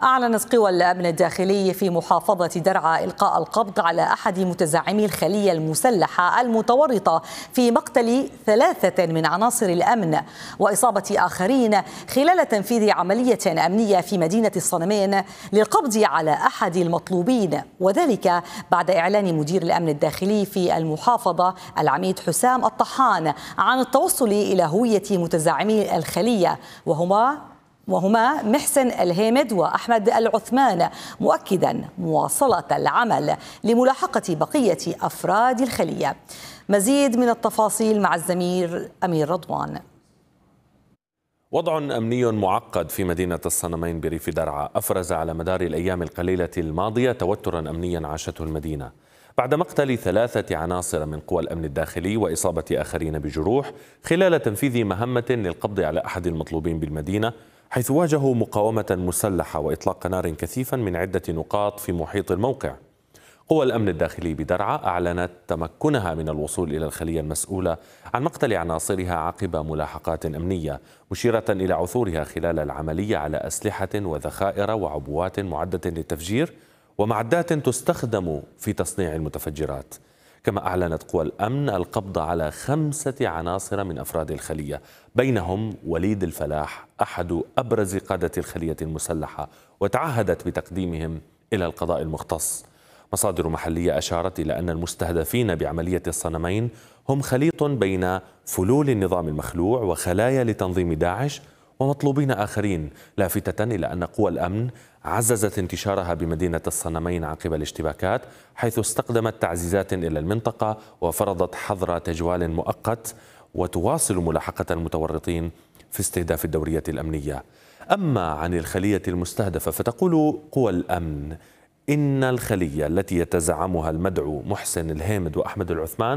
أعلنت قوى الأمن الداخلي في محافظة درعا إلقاء القبض على أحد متزعمي الخلية المسلحة المتورطة في مقتل 3 من عناصر الأمن وإصابة آخرين خلال تنفيذ عملية أمنية في مدينة الصنمين للقبض على أحد المطلوبين، وذلك بعد إعلان مدير الأمن الداخلي في المحافظة العميد حسام الطحان عن التوصل إلى هوية متزعمي الخلية وهما محسن الهيمد وأحمد العثمان، مؤكدا مواصلة العمل لملاحقة بقية أفراد الخلية. مزيد من التفاصيل مع الزميل أمير رضوان. وضع أمني معقد في مدينة الصنمين بريف درعا أفرز على مدار الأيام القليلة الماضية توترا أمنيا عاشته المدينة بعد مقتل 3 عناصر من قوى الأمن الداخلي وإصابة آخرين بجروح خلال تنفيذ مهمة للقبض على أحد المطلوبين بالمدينة، حيث واجهوا مقاومة مسلحة وإطلاق نار كثيفا من عدة نقاط في محيط الموقع. قوى الأمن الداخلي بدرعا أعلنت تمكنها من الوصول إلى الخلية المسؤولة عن مقتل عناصرها عقب ملاحقات أمنية، مشيرة إلى عثورها خلال العملية على أسلحة وذخائر وعبوات معدة للتفجير ومعدات تستخدم في تصنيع المتفجرات. كما أعلنت قوى الأمن القبض على 5 عناصر من أفراد الخلية، بينهم وليد الفلاح أحد أبرز قادة الخلية المسلحة، وتعهدت بتقديمهم إلى القضاء المختص. مصادر محلية أشارت إلى أن المستهدفين بعملية الصنمين هم خليط بين فلول النظام المخلوع وخلايا لتنظيم داعش ومطلوبين آخرين، لافتة إلى أن قوى الأمن عززت انتشارها بمدينة الصنمين عقب الاشتباكات، حيث استخدمت تعزيزات إلى المنطقة وفرضت حظر تجوال مؤقت، وتواصل ملاحقة المتورطين في استهداف الدورية الأمنية. أما عن الخلية المستهدفة فتقول قوى الأمن إن الخلية التي يتزعمها المدعو محسن الهيمد وأحمد العثمان